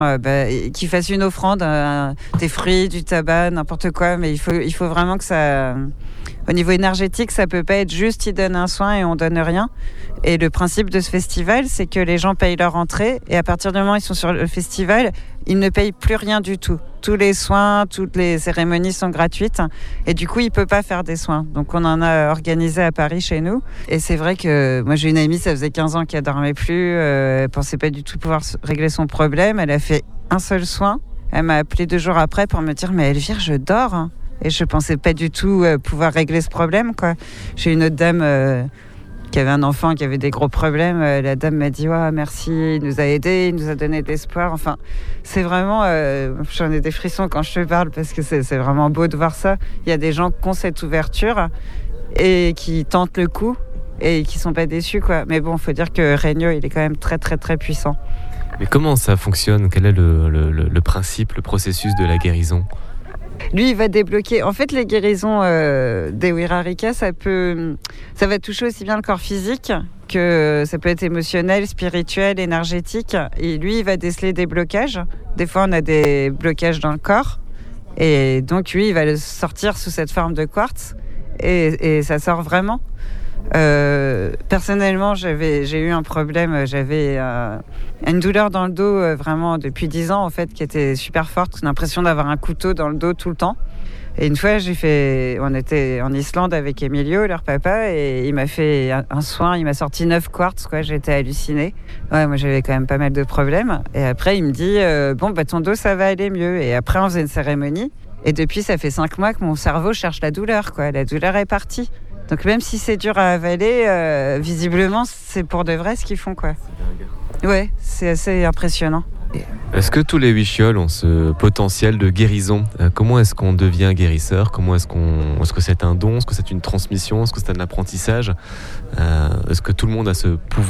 Qu'ils fassent une offrande, des fruits, du tabac, n'importe quoi, mais il faut vraiment que ça... Au niveau énergétique, ça peut pas être juste ils donnent un soin et on donne rien. Et le principe de ce festival, c'est que les gens payent leur entrée et à partir du moment où ils sont sur le festival, ils ne payent plus rien du tout. Tous les soins, toutes les cérémonies sont gratuites et du coup, il peut pas faire des soins. Donc, on en a organisé à Paris chez nous. Et c'est vrai que moi, j'ai une amie, ça faisait 15 ans qu'elle dormait plus, elle pensait pas du tout pouvoir régler son problème. Elle a fait un seul soin. Elle m'a appelé 2 jours après pour me dire « Mais Elvire, je dors !» Et je pensais pas du tout pouvoir régler ce problème, quoi. J'ai une autre dame qui avait un enfant qui avait des gros problèmes. La dame m'a dit « merci, il nous a aidés, il nous a donné de l'espoir. » Enfin, c'est vraiment... j'en ai des frissons quand je te parle parce que c'est vraiment beau de voir ça. Il y a des gens qui ont cette ouverture et qui tentent le coup et qui sont pas déçus, quoi. Mais bon, il faut dire que Regno, il est quand même très, très, très puissant. Mais comment ça fonctionne ? Quel est le principe, le processus de la guérison ? Lui, il va débloquer. En fait, les guérisons des Wirarika, ça va toucher aussi bien le corps physique que ça peut être émotionnel, spirituel, énergétique. Et lui, il va déceler des blocages. Des fois, on a des blocages dans le corps. Et donc, lui, il va le sortir sous cette forme de quartz. Et ça sort vraiment. Personnellement, j'ai eu un problème. J'avais une douleur dans le dos vraiment depuis 10 ans en fait, qui était super forte. L'impression d'avoir un couteau dans le dos tout le temps. Et une fois, on était en Islande avec Emilio, leur papa, et il m'a fait un soin. Il m'a sorti 9 quartz, quoi. J'étais hallucinée. Ouais, moi, j'avais quand même pas mal de problèmes. Et après, il me dit ton dos, ça va aller mieux. Et après, on faisait une cérémonie. Et depuis, ça fait 5 mois que mon cerveau cherche la douleur, quoi. La douleur est partie. Donc même si c'est dur à avaler, visiblement, c'est pour de vrai ce qu'ils font, quoi. Ouais, c'est assez impressionnant. Est-ce que tous les Wishiols ont ce potentiel de guérison ? Comment est-ce qu'on devient guérisseur ? Est-ce que c'est un don ? Est-ce que c'est une transmission ? Est-ce que c'est un apprentissage ? Est-ce que tout le monde a ce pouvoir ?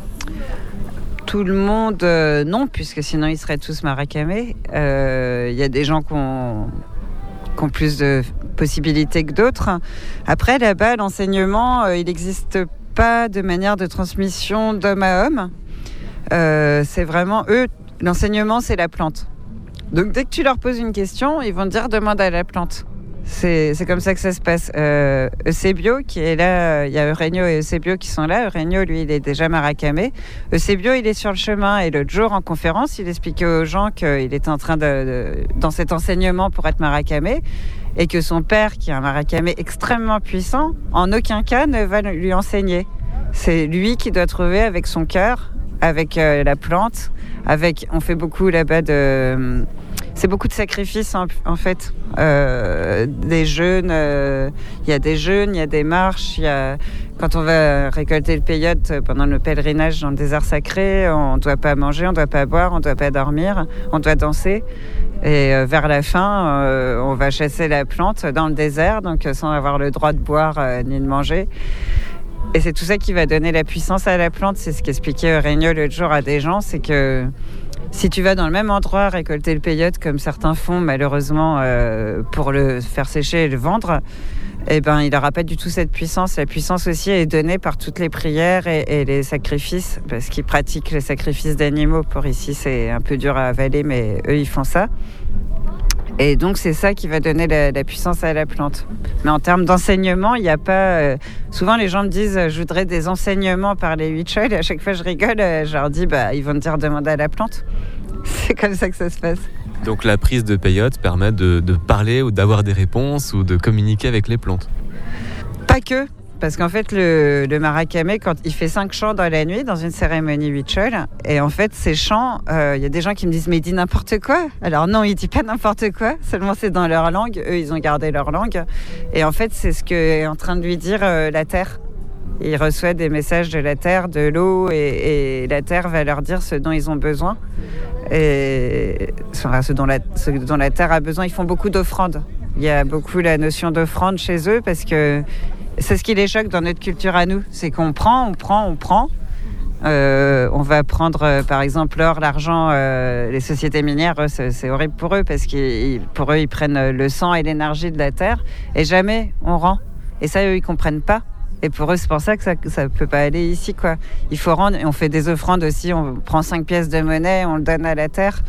Tout le monde, non, puisque sinon ils seraient tous marakamés. Il y a des gens qui ont plus de possibilités que d'autres. Après, là-bas, l'enseignement, il n'existe pas de manière de transmission d'homme à homme. C'est vraiment eux, l'enseignement, c'est la plante. Donc, dès que tu leur poses une question, ils vont te dire « demande à la plante ». C'est comme ça que ça se passe. Eusebio, qui est là, il y a Eugenio et Eusebio qui sont là. Eugenio, lui, il est déjà marakamé. Eusebio, il est sur le chemin. Et l'autre jour, en conférence, il expliquait aux gens qu'il était en train dans cet enseignement pour être marakamé. Et que son père, qui est un marakamé extrêmement puissant, en aucun cas ne va lui enseigner. C'est lui qui doit trouver avec son cœur, avec la plante, on fait beaucoup là-bas c'est beaucoup de sacrifices en fait. Des jeûnes, il y a des jeûnes, il y a des marches, quand on va récolter le peyote pendant le pèlerinage dans le désert sacré, on ne doit pas manger, on ne doit pas boire, on ne doit pas dormir, on doit danser. Et vers la fin, on va chasser la plante dans le désert, donc sans avoir le droit de boire ni de manger. Et c'est tout ça qui va donner la puissance à la plante. C'est ce qu'expliquait Regno l'autre jour à des gens, c'est que si tu vas dans le même endroit récolter le peyote, comme certains font malheureusement pour le faire sécher et le vendre, il n'aura pas du tout cette puissance. La puissance aussi est donnée par toutes les prières et les sacrifices, parce qu'ils pratiquent les sacrifices d'animaux. Pour ici, c'est un peu dur à avaler, mais eux, ils font ça. Et donc, c'est ça qui va donner la puissance à la plante. Mais en termes d'enseignement, il n'y a pas... souvent, les gens me disent « je voudrais des enseignements par les Wishiols ». Et à chaque fois, je rigole. Je leur dis « ils vont te dire demander à la plante ». C'est comme ça que ça se passe. Donc, la prise de peyote permet de parler ou d'avoir des réponses ou de communiquer avec les plantes. Pas que. Parce qu'en fait, le marakame, quand il fait 5 chants dans la nuit, dans une cérémonie Wichol, et en fait, ces chants, y a des gens qui me disent « mais il dit n'importe quoi ». Alors non, il dit pas n'importe quoi, seulement c'est dans leur langue. Eux, ils ont gardé leur langue. Et en fait, c'est ce qu'est en train de lui dire la Terre. Il reçoit des messages de la Terre, de l'eau, et la Terre va leur dire ce dont ils ont besoin. Et ce dont la Terre a besoin. Ils font beaucoup d'offrandes. Il y a beaucoup la notion d'offrande chez eux, parce que c'est ce qui les choque dans notre culture à nous. C'est qu'on prend. On va prendre, par exemple, l'or, l'argent, les sociétés minières, c'est horrible pour eux, parce pour eux, ils prennent le sang et l'énergie de la terre, et jamais on rend. Et ça, eux, ils comprennent pas. Et pour eux, c'est pour ça que ça peut pas aller ici, quoi. Il faut rendre, et on fait des offrandes aussi, on prend 5 pièces de monnaie, on le donne à la terre.